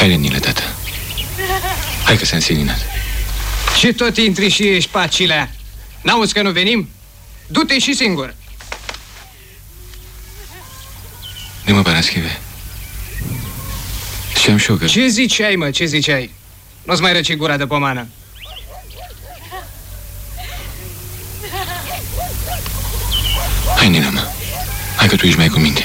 Hai, Lenile, tată. Hai că s-a înseninat. Și tot intri și ești pacilea. N-auzi că nu venim? Du-te și singur. De-mă, Paraschive. Ziceam și eu că... Ce ziceai, mă, ce ziceai? Nu-ți mai răci gura de pomană. Hai, Nina, mă. Hai că tu ești mai cu minte.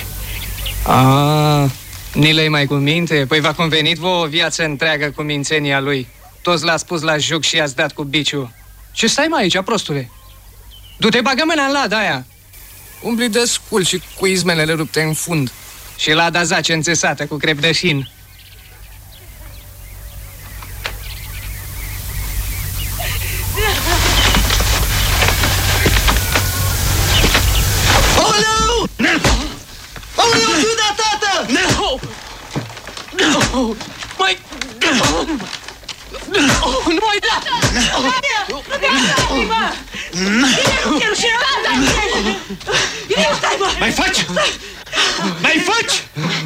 Nilă-i mai cu minte? Păi v-a convenit vouă o viață întreagă cu mințenia lui. Toți l-ați pus la joc și i-ați dat cu biciu. Ce stai mai aici, prostule? Du-te, bagă mâna în lada aia. Umbli de scul și cu izmelele rupte în fund. Și lada zace înțesată cu crep de șin. Mai... Nu mai da! Mai faci? Mai faci?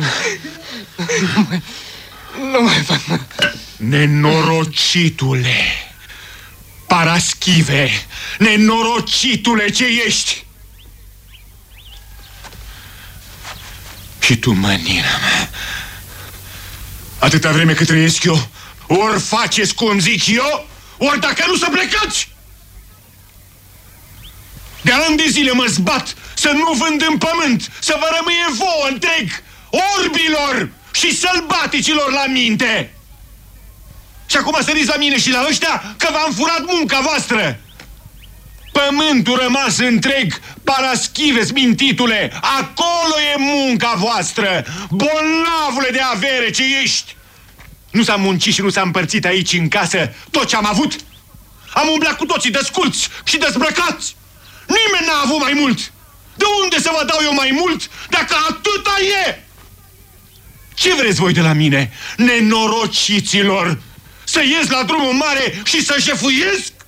Nu mai fac. Nenorocitule! Paraschive! Nenorocitule ce ești! Și tu, mănina mea, atâta vreme cât trăiesc eu, ori faceți cum zic eu, ori dacă nu să plecați! De ani de zile mă zbat să nu vând în pământ, să vă rămâie vouă întreg, orbilor și sălbaticilor la minte! Și acum săriți la mine și la ăștia că v-am furat munca voastră! Pământul rămas întreg, Paraschive, smintitule, acolo e munca voastră, bolnavule de avere ce ești! Nu s-a muncit și nu s-a împărțit aici în casă tot ce am avut? Am umblat cu toții desculți și dezbrăcați! Nimeni n-a avut mai mult! De unde să vă dau eu mai mult dacă atâta e? Ce vreți voi de la mine, nenorociților? Să ies la drumul mare și să șefuiesc?